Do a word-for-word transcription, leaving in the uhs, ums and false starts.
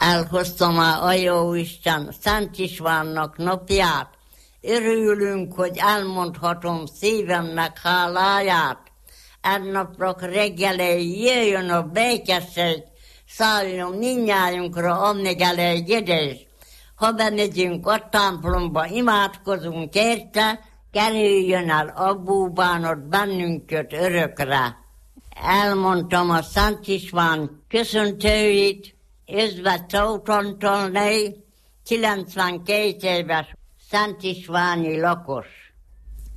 elhoztam a Jóisten Szent Istvánnak napját. Örülünk, hogy elmondhatom szívemnek háláját. Ennapnak reggelé jöjjön a békesség, szálljon mindnyájunkra, amíg elégedés. Ha bemegyünk a templomba, imádkozunk érte, kerüljön el a búbánat bennünket örökre. Elmondtam a Szent István köszöntőit, Özvegy Tóth Antalné, kilencvenkét éves Szent Istváni lakos.